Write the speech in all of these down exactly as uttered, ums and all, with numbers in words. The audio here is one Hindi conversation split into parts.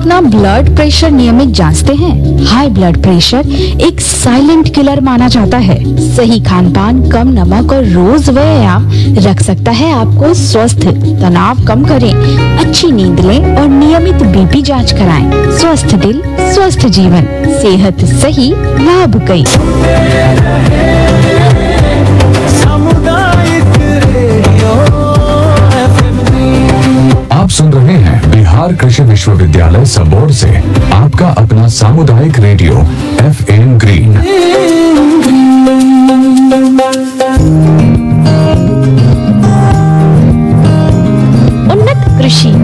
अपना ब्लड प्रेशर नियमित जांचते हैं? हाई ब्लड प्रेशर एक साइलेंट किलर माना जाता है। सही खान पान, कम नमक और रोज व्यायाम रख सकता है आपको स्वस्थ। तनाव कम करें, अच्छी नींद लें और नियमित बीपी जांच कराएं। स्वस्थ दिल, स्वस्थ जीवन, सेहत सही, लाभ कई। आप सुन रहे हैं बिहार कृषि विश्वविद्यालय सबौर से आपका अपना सामुदायिक रेडियो एफ एम ग्रीन। उन्नत कृषि।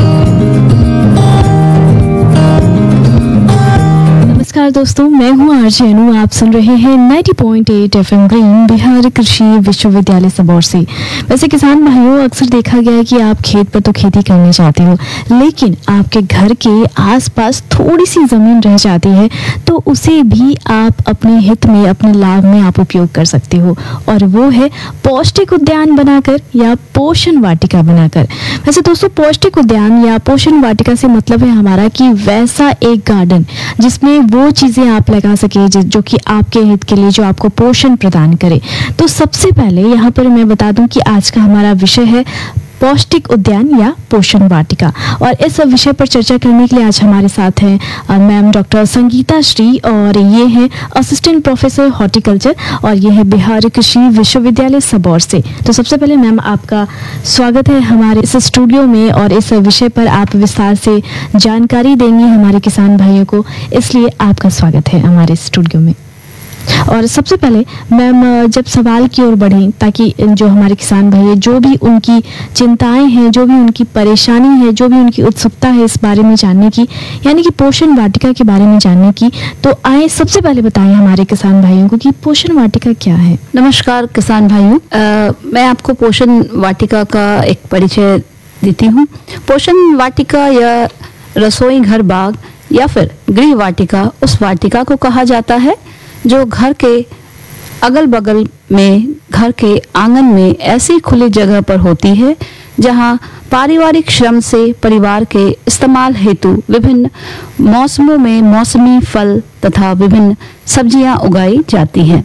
नमस्कार दोस्तों, मैं हूँ आरजे अनु। आप सुन रहे हैं नब्बे पॉइंट आठ एफएम ग्रीन बिहार कृषि विश्वविद्यालय सबौर से। वैसे किसान भाइयों, अक्सर देखा गया है कि आप खेत पर तो खेती करना चाहते हो, लेकिन आपके घर के आसपास थोड़ी सी जमीन रह जाती है, तो उसे भी आप अपने हित में, अपने लाभ में आप उपयोग कर सकते हो, और वो है पौष्टिक उद्यान बनाकर या पोषण वाटिका बनाकर। वैसे दोस्तों, पौष्टिक उद्यान या पोषण वाटिका से मतलब है हमारा कि वैसा एक गार्डन जिसमें वो चीजें आप लगा सके जो कि आपके हित के लिए, जो आपको पोषण प्रदान करे। तो सबसे पहले यहाँ पर मैं बता दूं कि आज का हमारा विषय है पौष्टिक उद्यान या पोषण वाटिका, और इस विषय पर चर्चा करने के लिए आज हमारे साथ हैं मैम डॉक्टर संगीता श्री, और ये हैं असिस्टेंट प्रोफेसर हॉर्टिकल्चर, और ये है बिहार कृषि विश्वविद्यालय सबौर से। तो सबसे पहले मैम, आपका स्वागत है हमारे इस स्टूडियो में, और इस विषय पर आप विस्तार से जानकारी देंगे हमारे किसान भाइयों को, इसलिए आपका स्वागत है हमारे स्टूडियो में। और सबसे पहले मैम, जब सवाल की ओर बढ़ें, ताकि जो हमारे किसान भाई हैं, जो भी उनकी चिंताएं हैं, जो भी उनकी परेशानी है, जो भी उनकी उत्सुकता है इस बारे में जानने की, यानी कि पोषण वाटिका के बारे में जानने की, तो आए सबसे पहले बताएं हमारे किसान भाइयों को कि पोषण वाटिका क्या है। नमस्कार किसान भाइयों, मैं आपको पोषण वाटिका का एक परिचय देती हूँ। पोषण वाटिका या रसोई घर बाग या फिर गृह वाटिका उस वाटिका को कहा जाता है जो घर के अगल बगल में, घर के आंगन में ऐसी खुली जगह पर होती है जहां पारिवारिक श्रम से परिवार के इस्तेमाल हेतु विभिन्न मौसमों में मौसमी फल तथा विभिन्न सब्जियां उगाई जाती हैं।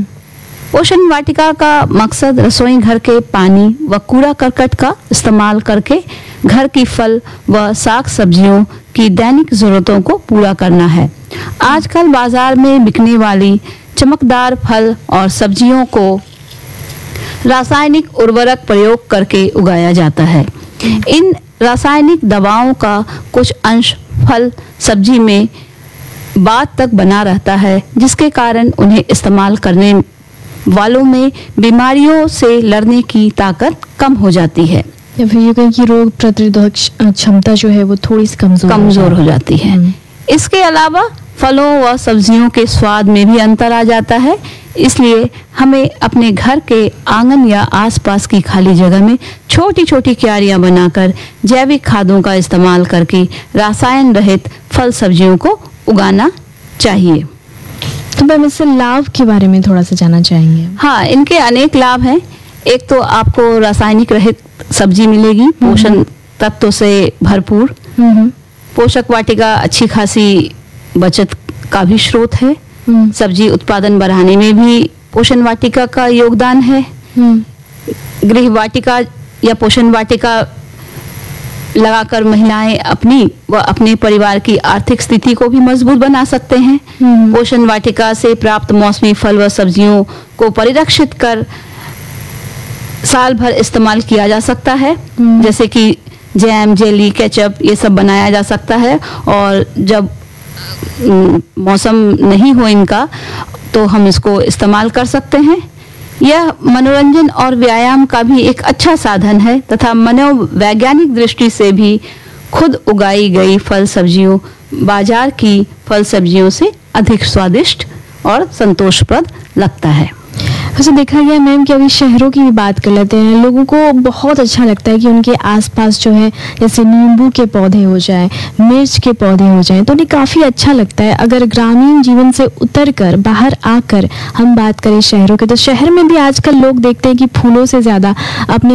पोषण वाटिका का मकसद रसोई घर के पानी व कूड़ा करकट का इस्तेमाल करके घर की फल व साग सब्जियों की दैनिक जरूरतों को पूरा करना है। आजकल बाजार में बिकने वाली चमकदार फल और सब्जियों को रासायनिक उर्वरक प्रयोग करके उगाया जाता है। इन रासायनिक दवाओं का कुछ अंश फल सब्जी में बाद तक बना रहता है, जिसके कारण उन्हें इस्तेमाल करने वालों में बीमारियों से लड़ने की ताकत कम हो जाती है, या फिर ये कहें कि रोग प्रतिरोधक क्षमता जो है वो थोड़ी सी कमजोर कमजोर हो जाती है। इसके अलावा फलों व सब्जियों के स्वाद में भी अंतर आ जाता है, इसलिए हमें अपने घर के आंगन या आसपास की खाली जगह में छोटी छोटी क्यारियां बनाकर जैविक खादों का इस्तेमाल करके रासायन रहित फल सब्जियों को उगाना चाहिए। तो मैम, इससे लाभ के बारे में थोड़ा सा जानना चाहेंगे। हाँ, इनके अनेक लाभ हैं। एक तो आपको रासायनिक रहित सब्जी मिलेगी, पोषण तत्वों से भरपूर। पोषक वाटिका अच्छी खासी बचत का भी स्रोत है। सब्जी उत्पादन बढ़ाने में भी पोषण वाटिका का योगदान है। गृह वाटिका या पोषण वाटिका लगाकर महिलाएं अपनी व अपने परिवार की आर्थिक स्थिति को भी मजबूत बना सकते हैं। पोषण वाटिका से प्राप्त मौसमी फल व सब्जियों को परिरक्षित कर साल भर इस्तेमाल किया जा सकता है, जैसे कि जैम, जेली, केचप, ये सब बनाया जा सकता है। और जब मौसम नहीं हो इनका, तो हम इसको इस्तेमाल कर सकते हैं। यह मनोरंजन और व्यायाम का भी एक अच्छा साधन है तथा मनोवैज्ञानिक दृष्टि से भी खुद उगाई गई फल सब्जियों बाजार की फल सब्जियों से अधिक स्वादिष्ट और संतोषप्रद लगता है। वैसे देखा गया मैम कि अभी शहरों की भी बात कर लेते हैं, लोगों को बहुत अच्छा लगता है कि उनके आसपास जो है जैसे नींबू के पौधे हो जाए, मिर्च के पौधे हो जाएं, तो उन्हें काफ़ी अच्छा लगता है। अगर ग्रामीण जीवन से उतर कर बाहर आकर हम बात करें शहरों के, तो शहर में भी आजकल लोग देखते हैं कि फूलों से ज़्यादा अपने